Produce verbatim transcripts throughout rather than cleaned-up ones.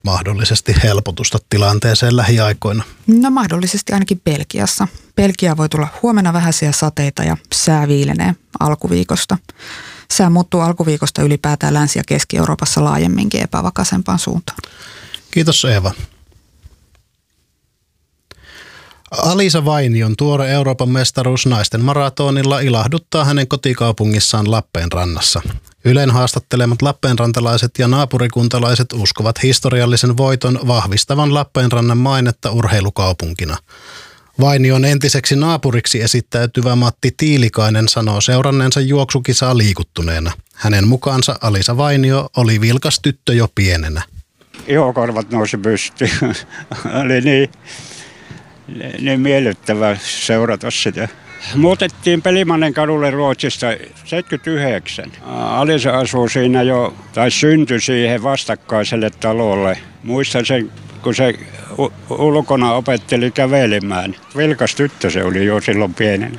mahdollisesti helpotusta tilanteeseen lähiaikoina? No mahdollisesti ainakin Belgiassa. Belgia voi tulla huomenna vähäisiä sateita ja sää viilenee alkuviikosta. Sää muuttuu alkuviikosta ylipäätään Länsi- ja Keski-Euroopassa laajemminkin epävakaisempaan suuntaan. Kiitos Eeva. Alisa Vainion tuore Euroopan mestaruus naisten maratonilla ilahduttaa hänen kotikaupungissaan Lappeenrannassa. Ylen haastattelemat lappeenrantalaiset ja naapurikuntalaiset uskovat historiallisen voiton vahvistavan Lappeenrannan mainetta urheilukaupunkina. Vainion entiseksi naapuriksi esittäytyvä Matti Tiilikainen sanoo seuranneensa juoksukisaa liikuttuneena. Hänen mukaansa Alisa Vainio oli vilkas tyttö jo pienenä. Ihokorvat nousi pystyyn. Oli niin, niin miellyttävää seurata sitä. Muutettiin Pelimannen kadulle Ruotsista seitsemänkymmentäyhdeksän. Alisa asuu siinä jo, tai syntyi siihen vastakkaiselle talolle. Muistan sen, kun se ulkona opetteli kävelemään. Vilkas tyttö se oli jo silloin pienenä.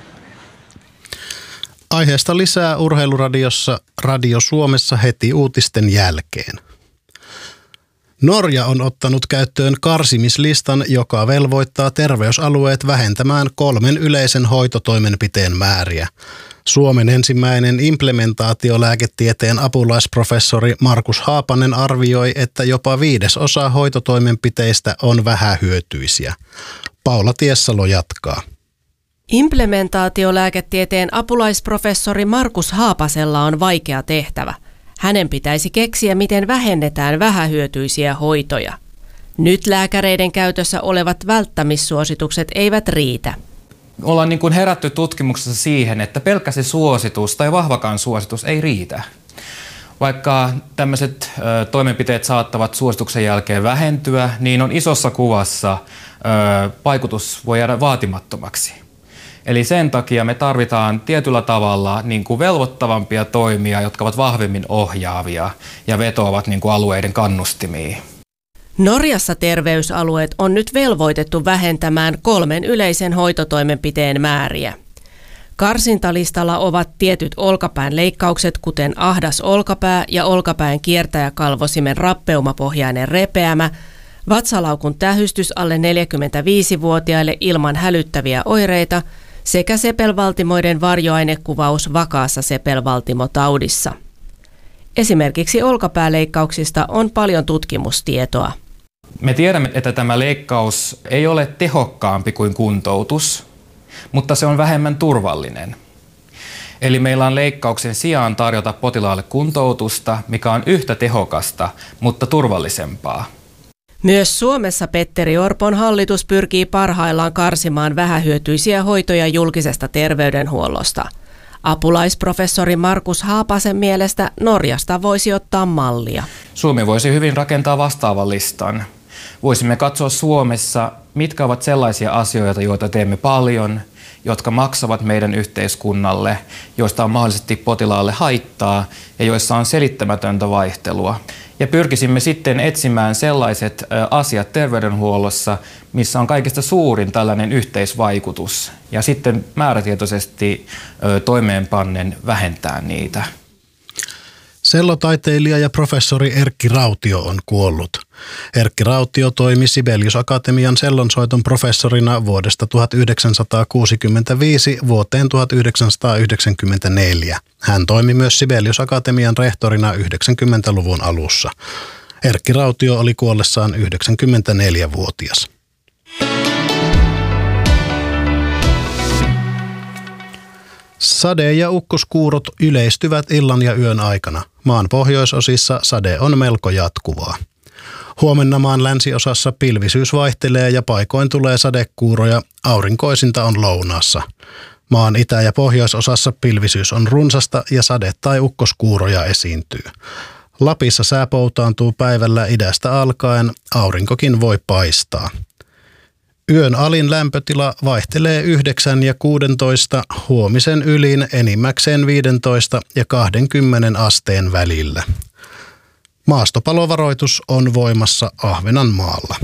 Aiheesta lisää Urheiluradiossa Radio Suomessa heti uutisten jälkeen. Norja on ottanut käyttöön karsimislistan, joka velvoittaa terveysalueet vähentämään kolmen yleisen hoitotoimenpiteen määriä. Suomen ensimmäinen implementaatiolääketieteen apulaisprofessori Markus Haapanen arvioi, että jopa viidesosa hoitotoimenpiteistä on vähähyötyisiä. Paula Tiessalo jatkaa. Implementaatiolääketieteen apulaisprofessori Markus Haapasella on vaikea tehtävä. Hänen pitäisi keksiä, miten vähennetään vähähyötyisiä hoitoja. Nyt lääkäreiden käytössä olevat välttämissuositukset eivät riitä. Ollaan niin kuin herätty tutkimuksessa siihen, että pelkkä se suositus tai vahvakaan suositus ei riitä. Vaikka tämmöiset ö, toimenpiteet saattavat suosituksen jälkeen vähentyä, niin on isossa kuvassa ö, vaikutus voi jäädä vaatimattomaksi. Eli sen takia me tarvitaan tietyllä tavalla niin kuin velvoittavampia toimia, jotka ovat vahvemmin ohjaavia ja vetoavat niin kuin alueiden kannustimiin. Norjassa terveysalueet on nyt velvoitettu vähentämään kolmen yleisen hoitotoimenpiteen määriä. Karsintalistalla ovat tietyt olkapään leikkaukset, kuten ahdas olkapää ja olkapään kiertäjäkalvosimen rappeumapohjainen repeämä, vatsalaukun tähystys alle neljäkymmentäviisivuotiaille ilman hälyttäviä oireita sekä sepelvaltimoiden varjoainekuvaus vakaassa sepelvaltimotaudissa. Esimerkiksi olkapääleikkauksista on paljon tutkimustietoa. Me tiedämme, että tämä leikkaus ei ole tehokkaampi kuin kuntoutus, mutta se on vähemmän turvallinen. Eli meillä on leikkauksen sijaan tarjota potilaalle kuntoutusta, mikä on yhtä tehokasta, mutta turvallisempaa. Myös Suomessa Petteri Orpon hallitus pyrkii parhaillaan karsimaan vähähyötyisiä hoitoja julkisesta terveydenhuollosta. Apulaisprofessori Markus Haapasen mielestä Norjasta voisi ottaa mallia. Suomi voisi hyvin rakentaa vastaavan listan. Voisimme katsoa Suomessa, mitkä ovat sellaisia asioita, joita teemme paljon, jotka maksavat meidän yhteiskunnalle, joista on mahdollisesti potilaalle haittaa ja joissa on selittämätöntä vaihtelua. Ja pyrkisimme sitten etsimään sellaiset asiat terveydenhuollossa, missä on kaikista suurin tällainen yhteisvaikutus, ja sitten määrätietoisesti toimeenpannen vähentää niitä. Sellotaiteilija ja professori Erkki Rautio on kuollut. Erkki Rautio toimi Sibelius Akatemian sellonsoiton professorina vuodesta tuhatyhdeksänsataakuusikymmentäviisi vuoteen tuhatyhdeksänsataayhdeksänkymmentäneljä. Hän toimi myös Sibelius Akatemian rehtorina yhdeksänkymmentäluvun alussa. Erkki Rautio oli kuollessaan yhdeksänkymmentäneljävuotias. Sade- ja ukkoskuurot yleistyvät illan ja yön aikana. Maan pohjoisosissa sade on melko jatkuvaa. Huomenna maan länsiosassa pilvisyys vaihtelee ja paikoin tulee sadekuuroja, aurinkoisinta on lounaassa. Maan itä- ja pohjoisosassa pilvisyys on runsasta ja sade- tai ukkoskuuroja esiintyy. Lapissa sää poutaantuu päivällä idästä alkaen, aurinkokin voi paistaa. Yön alin lämpötila vaihtelee yhdeksän ja kuusitoista, huomisen ylin enimmäkseen viisitoista ja kaksikymmentä asteen välillä. Maastopalovaroitus on voimassa Ahvenanmaalla.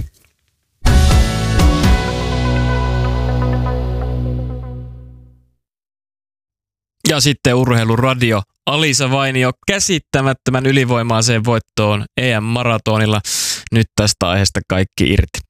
Ja sitten Urheiluradio. Alisa Vainio käsittämättömän ylivoimaiseen voittoon E M-maratonilla. Nyt tästä aiheesta kaikki irti.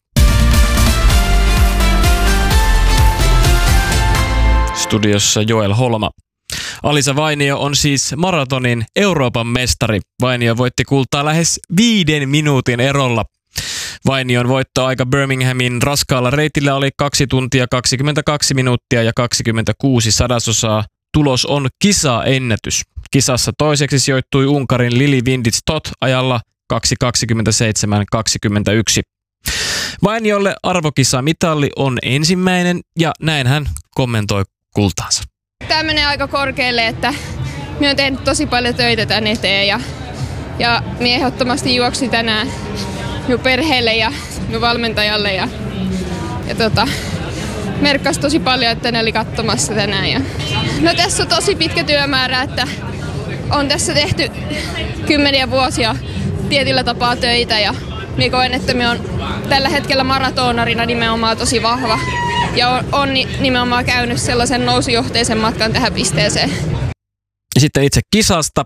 Studiossa Joel Holma. Alisa Vainio on siis maratonin Euroopan mestari. Vainio voitti kultaa lähes viiden minuutin erolla. Vainion voittoaika Birminghamin raskaalla reitillä oli kaksi tuntia kaksikymmentäkaksi minuuttia ja kaksikymmentäkuusi sadasosaa. Tulos on kisaennätys. Kisassa toiseksi sijoittui Unkarin Lili Windisch-Tot ajalla kaksi kaksikymmentäseitsemän kaksikymmentäyksi. Vainiolle arvokisamitalli on ensimmäinen ja näin hän kommentoi kultaansa. Tämä menee aika korkealle, että minä olen tehnyt tosi paljon töitä tän eteen ja, ja minä ehdottomasti juoksin tänään minun perheelle ja minun valmentajalle ja, ja tota, merkkasi tosi paljon, että ne oli katsomassa tänään. Ja, no tässä on tosi pitkä työmäärä, että on tässä tehty kymmeniä vuosia tietyllä tapaa töitä ja minä koen, että minä olen tällä hetkellä maratonarina nimenomaan tosi vahva ja on, on nimenomaan käynyt sellaisen nousujohteisen matkan tähän pisteeseen. Sitten itse kisasta.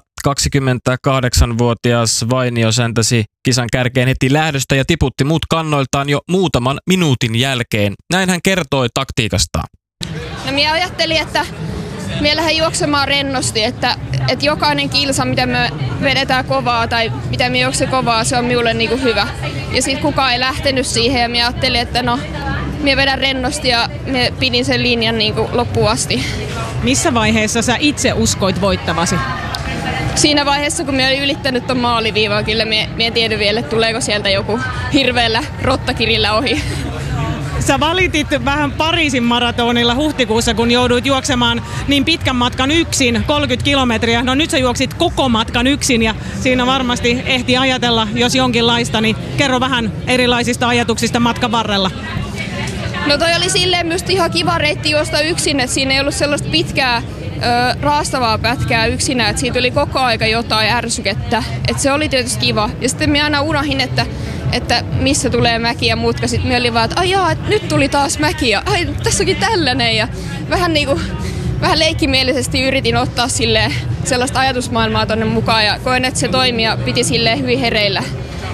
kaksikymmentäkahdeksanvuotias Vainio säntäsi kisan kärkeen heti lähdöstä ja tiputti muut kannoiltaan jo muutaman minuutin jälkeen. Näin hän kertoi taktiikastaan. No minä ajattelin, että minä lähden juoksemaan rennosti, että, että jokainen kilsa, mitä me vedetään kovaa tai mitä me juokse kovaa, se on minulle niin kuin hyvä. Ja sitten kukaan ei lähtenyt siihen ja minä ajattelin, että no, minä vedän rennosti ja minä pidin sen linjan niin kuin loppuun asti. Missä vaiheessa sä itse uskoit voittavasi? Siinä vaiheessa, kun minä olin ylittänyt tuon maaliviivaa, kyllä minä, minä en tiedä vielä, että tuleeko sieltä joku hirveällä rottakirillä ohi. Sä valitit vähän Pariisin maratonilla huhtikuussa, kun jouduit juoksemaan niin pitkän matkan yksin, kolmekymmentä kilometriä. No nyt sä juoksit koko matkan yksin ja siinä varmasti ehti ajatella, jos jonkinlaista, niin kerro vähän erilaisista ajatuksista matkan varrella. No toi oli silleen myös ihan kiva reitti juosta yksin, että siinä ei ollut sellaista pitkää ö, raastavaa pätkää yksinä, että siitä tuli koko aika jotain ärsykettä. Että se oli tietysti kiva. Ja sitten minä aina unohin, että, että missä tulee mäki ja mutka. Sitten minä olin vaan, että ajaa, että nyt tuli taas mäki ja ai, tässäkin tällainen. Ja vähän niinku, vähän leikkimielisesti yritin ottaa silleen sellaista ajatusmaailmaa tonne mukaan ja koen, että se toimi ja piti silleen hyvin hereillä.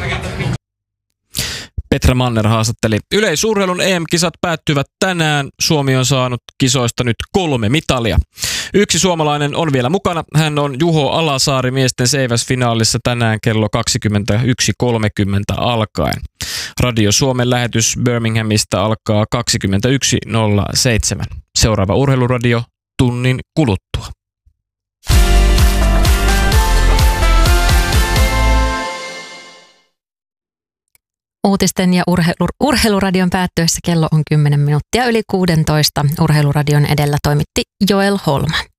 Petra Manner haastatteli. Yleisurheilun E M-kisat päättyvät tänään. Suomi on saanut kisoista nyt kolme mitalia. Yksi suomalainen on vielä mukana. Hän on Juho Alasaari miesten seiväsfinaalissa tänään kello kaksikymmentäyksi kolmekymmentä alkaen. Radio Suomen lähetys Birminghamista alkaa kaksikymmentäyksi nolla seitsemän. Seuraava urheiluradio tunnin kuluttua. Uutisten ja urheilu, urheiluradion päättyessä kello on kymmenen minuuttia yli kuusitoista. Urheiluradion edellä toimitti Joel Holma.